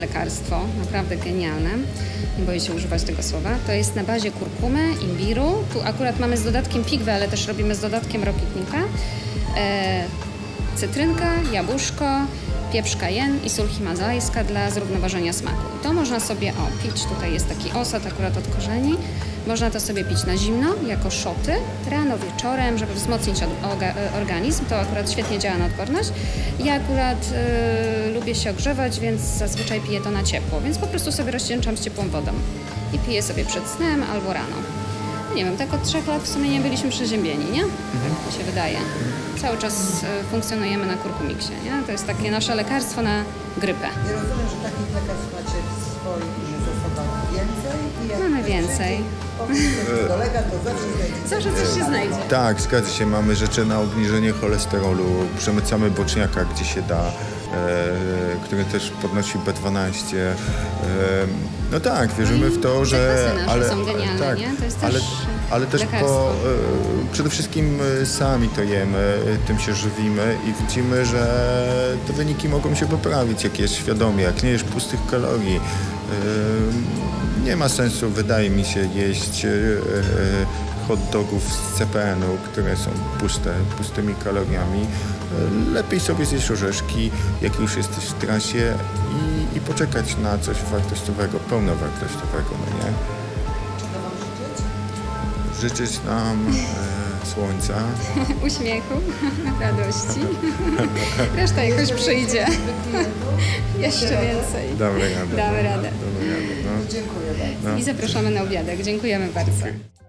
Lekarstwo, naprawdę genialne, nie boję się używać tego słowa. To jest na bazie kurkumy, imbiru. Tu akurat mamy z dodatkiem pigwę, ale też robimy z dodatkiem rokitnika. Cytrynka, jabłuszko, pieprz cayenne i sól himalajska dla zrównoważenia smaku. I to można sobie pić. Tutaj jest taki osad akurat od korzeni. Można to sobie pić na zimno, jako szoty, rano, wieczorem, żeby wzmocnić organizm. To akurat świetnie działa na odporność. Ja akurat lubię się ogrzewać, więc zazwyczaj piję to na ciepło, więc po prostu sobie rozcieńczam z ciepłą wodą i piję sobie przed snem albo rano. Nie wiem, tak od 3 lat w sumie nie byliśmy przeziębieni, nie? Tak mi się wydaje. Cały czas funkcjonujemy na kurkumiksie, nie? To jest takie nasze lekarstwo na grypę. Nie rozumiem, że takich lekarstw macie w swoich zasobach więcej? I jak Mamy więcej. dolega, to zawsze znajdziecie. Zawsze coś się znajdzie. Tak, zgadza się. Mamy rzeczy na obniżenie cholesterolu, przemycamy boczniaka, gdzie się da, który też podnosi B12. No tak, wierzymy w to, że... Zakwasy nasze są genialne, tak, nie? To jest też ale też lekarstwo. przede wszystkim sami to jemy, tym się żywimy i widzimy, że te wyniki mogą się poprawić, jak jest świadomie, jak nie jesz pustych kalorii. Nie ma sensu, wydaje mi się, jeść hot dogów z CPN-u, które są pustymi kaloriami. Lepiej sobie zjeść orzeszki, jak już jesteś w trasie i poczekać na coś wartościowego, pełnowartościowego, no nie? Czego wam życzyć? Życzyć nam słońca. Uśmiechu, radości. Reszta jakoś przyjdzie. Jeszcze więcej. Damy radę. Damy radę. No. Dziękuję bardzo. I zapraszamy na obiadek. Dziękujemy bardzo.